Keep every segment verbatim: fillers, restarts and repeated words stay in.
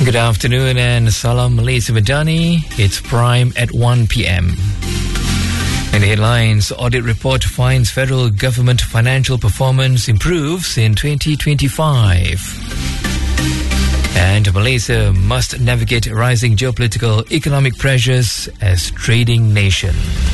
Good afternoon and Salam Malaysia Madani. It's Prime at one p.m. In the headlines, audit report finds federal government financial performance improves in twenty twenty-five. And Malaysia must navigate rising geopolitical economic pressures as trading nation.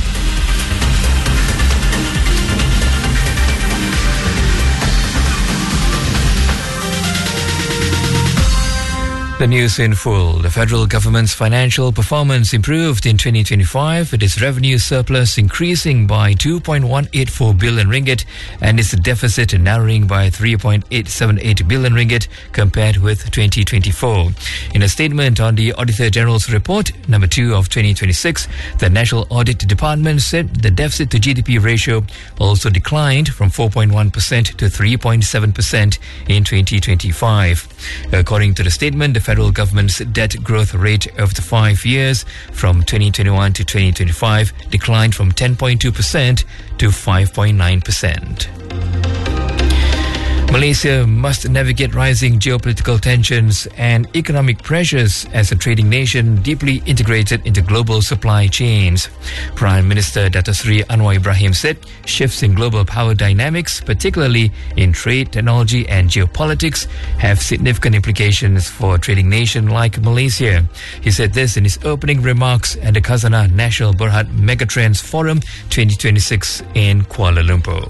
The news in full. The federal government's financial performance improved in twenty twenty-five, with its revenue surplus increasing by two point one eight four billion ringgit and its deficit narrowing by three point eight seven eight billion ringgit compared with twenty twenty-four. In a statement on the Auditor General's report, number two of twenty twenty-six, the National Audit Department said the deficit to G D P ratio also declined from four point one percent to three point seven percent in twenty twenty-five. According to the statement, the federal government's debt growth rate over the five years from twenty twenty-one to twenty twenty-five declined from ten point two percent to five point nine percent. Malaysia must navigate rising geopolitical tensions and economic pressures as a trading nation deeply integrated into global supply chains. Prime Minister Datuk Seri Anwar Ibrahim said shifts in global power dynamics, particularly in trade, technology and geopolitics, have significant implications for a trading nation like Malaysia. He said this in his opening remarks at the Khazanah National Berhad Megatrends Forum twenty twenty-six in Kuala Lumpur.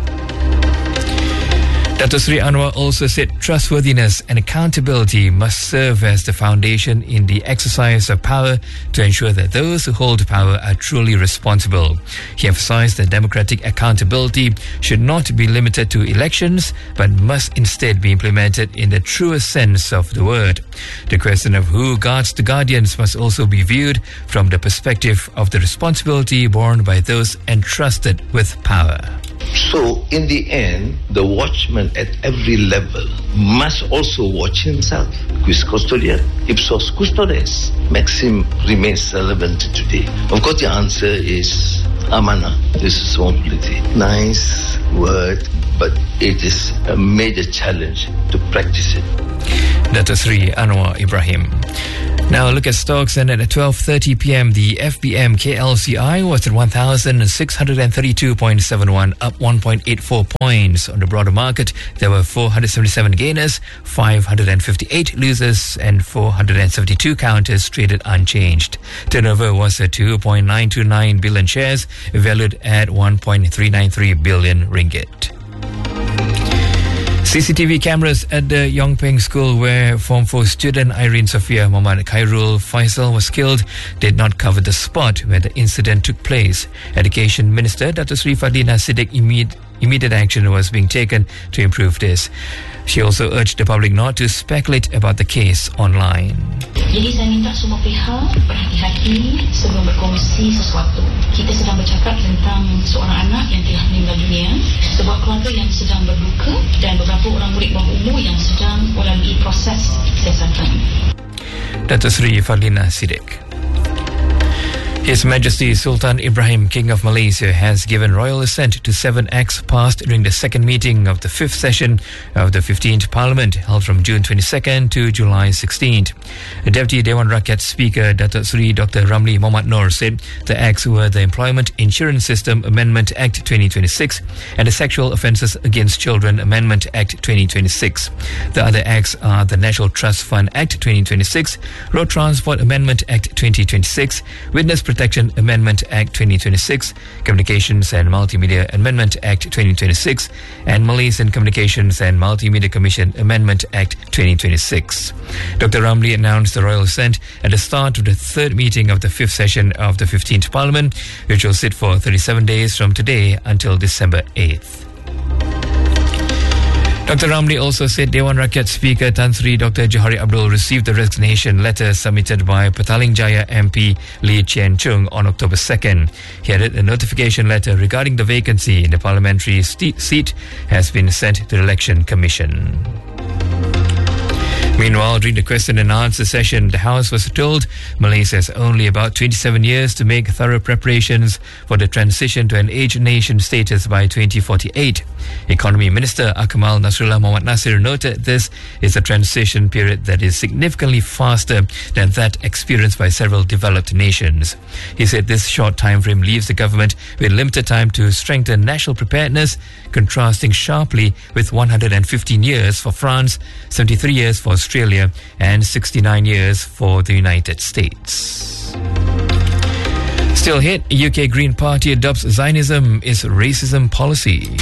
Datuk Seri Anwar also said trustworthiness and accountability must serve as the foundation in the exercise of power to ensure that those who hold power are truly responsible. He emphasized that democratic accountability should not be limited to elections, but must instead be implemented in the truest sense of the word. The question of who guards the guardians must also be viewed from the perspective of the responsibility borne by those entrusted with power. So, in the end, the watchman at every level must also watch himself. Quis custodiet, ipsos custodes. Maxim remains relevant today. Of course, the answer is amanah, responsibility. Nice word, but it is a major challenge to practice it. Datuk Seri Anwar Ibrahim. Now look at stocks, and at twelve thirty p.m. the F B M K L C I was at one thousand six hundred thirty-two point seven one, up one point eight four points. On the broader market, there were four hundred seventy-seven gainers, five hundred fifty-eight losers and four hundred seventy-two counters traded unchanged. Turnover was at two point nine two nine billion shares, valued at one point three nine three billion ringgit. C C T V cameras at the Yongpeng School where Form four student Irene Sophia Muhammad Khairul Faisal was killed did not cover the spot where the incident took place. Education Minister Datuk Seri Fadlina Siddiq immediate, immediate action was being taken to improve this. She also urged the public not to speculate about the case online. Jadi saya minta semua pihak berhati-hati sebelum berkongsi sesuatu. Kita sedang bercakap tentang seorang anak yang telah meninggal dunia, sebuah keluarga yang sedang berduka dan beberapa orang murid bawah umur yang sedang melalui proses siasatan. Datuk Seri Fadlina Siddiq. His Majesty Sultan Ibrahim, King of Malaysia, has given royal assent to seven acts passed during the second meeting of the fifth session of the fifteenth Parliament, held from June twenty-second to July sixteenth. The Deputy Dewan Rakyat Speaker, Datuk Seri Doctor Ramli Mohamed Noor, said the acts were the Employment Insurance System Amendment Act twenty twenty-six and the Sexual Offences Against Children Amendment Act twenty twenty-six. The other acts are the National Trust Fund Act twenty twenty-six, Road Transport Amendment Act twenty twenty-six, Witness Protection Amendment Act twenty twenty-six, Communications and Multimedia Amendment Act twenty twenty-six, and Malaysian Communications and Multimedia Commission Amendment Act twenty twenty-six. Doctor Ramli announced the royal assent at the start of the third meeting of the fifth session of the fifteenth Parliament, which will sit for thirty-seven days from today until December eighth. Doctor Ramli also said Dewan Rakyat Speaker Tan Sri Doctor Johari Abdul received the resignation letter submitted by Petaling Jaya M P Lee Chien Chung on October second. He added a notification letter regarding the vacancy in the parliamentary st- seat has been sent to the Election Commission. Meanwhile, during the question and answer session, the House was told Malaysia has only about twenty-seven years to make thorough preparations for the transition to an aged nation status by twenty forty-eight. Economy Minister Akmal Nasrullah Mohamed Nasir noted this is a transition period that is significantly faster than that experienced by several developed nations. He said this short time frame leaves the government with limited time to strengthen national preparedness, contrasting sharply with one hundred fifteen years for France, seventy-three years for Australia, and sixty-nine years for the United States. Still hit, U K Green Party adopts Zionism is racism policy.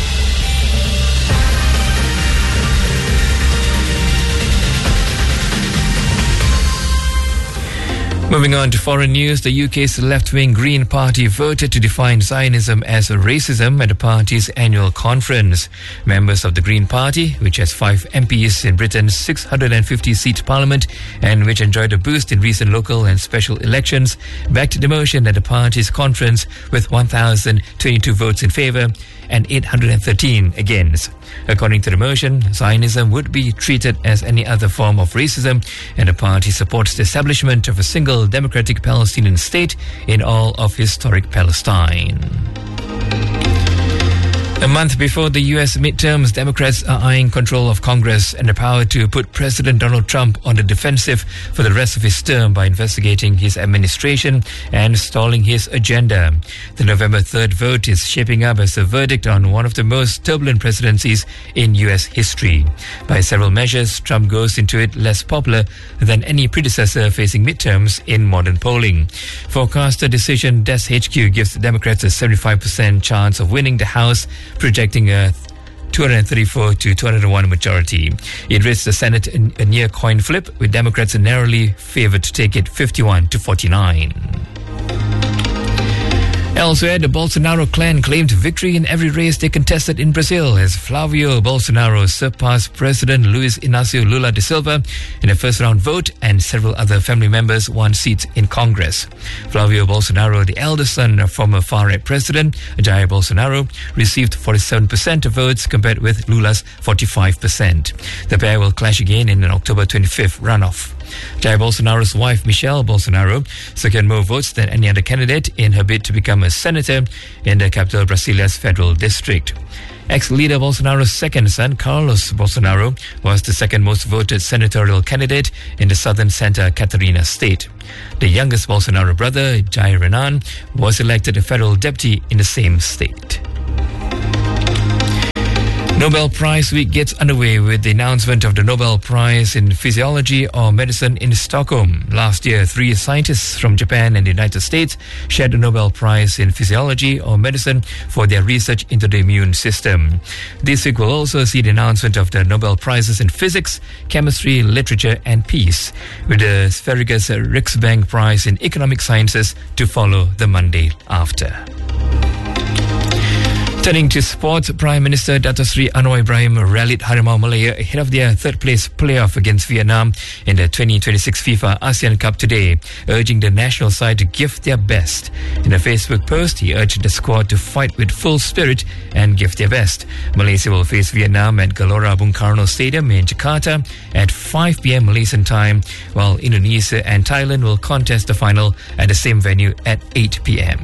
Moving on to foreign news, the U K's left-wing Green Party voted to define Zionism as racism at the party's annual conference. Members of the Green Party, which has five M Ps in Britain's six hundred fifty seat parliament and which enjoyed a boost in recent local and special elections, backed the motion at the party's conference with one thousand twenty-two votes in favour and eight hundred thirteen against. According to the motion, Zionism would be treated as any other form of racism, and the party supports the establishment of a single democratic Palestinian state in all of historic Palestine. A month before the U S midterms, Democrats are eyeing control of Congress and the power to put President Donald Trump on the defensive for the rest of his term by investigating his administration and stalling his agenda. The November third vote is shaping up as a verdict on one of the most turbulent presidencies in U S history. By several measures, Trump goes into it less popular than any predecessor facing midterms in modern polling. Forecaster Decision Desk H Q gives the Democrats a seventy-five percent chance of winning the House, projecting a two hundred thirty-four to two hundred one majority. It risks the Senate a near coin flip, with Democrats narrowly favoured to take it fifty-one to forty-nine. Elsewhere, the Bolsonaro clan claimed victory in every race they contested in Brazil as Flavio Bolsonaro surpassed President Luiz Inácio Lula da Silva in a first-round vote, and several other family members won seats in Congress. Flavio Bolsonaro, the eldest son of former far-right president Jair Bolsonaro, received forty-seven percent of votes compared with Lula's forty-five percent. The pair will clash again in an October twenty-fifth runoff. Jair Bolsonaro's wife, Michelle Bolsonaro, secured more votes than any other candidate in her bid to become a senator in the capital Brasília's federal district. Ex-leader Bolsonaro's second son, Carlos Bolsonaro, was the second most voted senatorial candidate in the southern Santa Catarina state. The youngest Bolsonaro brother, Jair Renan, was elected a federal deputy in the same state. Nobel Prize Week gets underway with the announcement of the Nobel Prize in Physiology or Medicine in Stockholm. Last year, three scientists from Japan and the United States shared the Nobel Prize in Physiology or Medicine for their research into the immune system. This week will also see the announcement of the Nobel Prizes in Physics, Chemistry, Literature and Peace, with the Sveriges Riksbank Prize in Economic Sciences to follow the Monday after. Turning to sports, Prime Minister Dato Sri Anwar Ibrahim rallied Harimau Malaya ahead of their third-place playoff against Vietnam in the twenty twenty-six FIFA ASEAN Cup today, urging the national side to give their best. In a Facebook post, he urged the squad to fight with full spirit and give their best. Malaysia will face Vietnam at Gelora Bung Karno Stadium in Jakarta at five p.m. Malaysian time, while Indonesia and Thailand will contest the final at the same venue at eight p.m.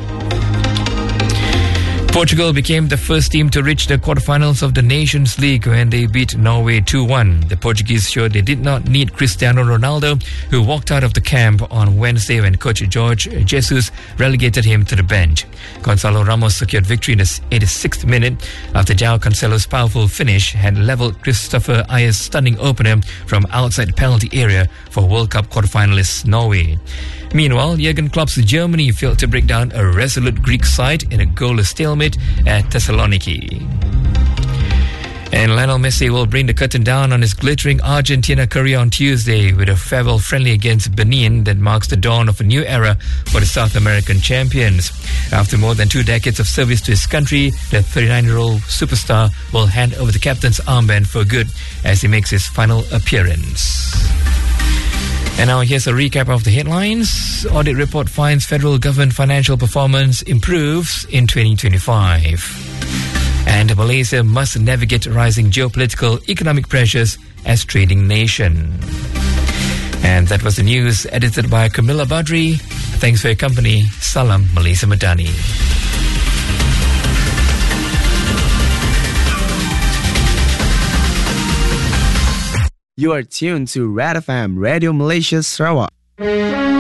Portugal became the first team to reach the quarterfinals of the Nations League when they beat Norway two one. The Portuguese showed they did not need Cristiano Ronaldo, who walked out of the camp on Wednesday when coach Jorge Jesus relegated him to the bench. Gonzalo Ramos secured victory in the eighty-sixth minute after João Cancelo's powerful finish had levelled Christopher Ayer's stunning opener from outside the penalty area for World Cup quarterfinalists Norway. Meanwhile, Jurgen Klopp's Germany failed to break down a resolute Greek side in a goalless stalemate at Thessaloniki. And Lionel Messi will bring the curtain down on his glittering Argentina career on Tuesday with a farewell friendly against Benin that marks the dawn of a new era for the South American champions. After more than two decades of service to his country, the thirty-nine-year-old superstar will hand over the captain's armband for good as he makes his final appearance. And now here's a recap of the headlines. Audit report finds federal government financial performance improves in twenty twenty-five. And Malaysia must navigate rising geopolitical economic pressures as trading nation. And that was the news edited by Camilla Badri. Thanks for your company. Salam Malaysia Madani. You are tuned to Red F M, Radio Malaysia Sarawak.